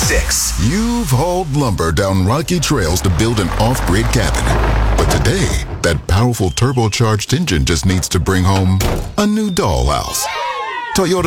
6. You've hauled lumber down rocky trails to build an off-grid cabin. But today, that powerful turbocharged engine just needs to bring home a new dollhouse. Toyota